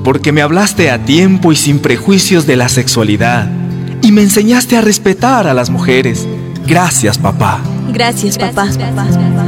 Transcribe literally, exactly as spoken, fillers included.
porque me hablaste a tiempo y sin prejuicios de la sexualidad, y me enseñaste a respetar a las mujeres. Gracias, papá. Gracias, papá.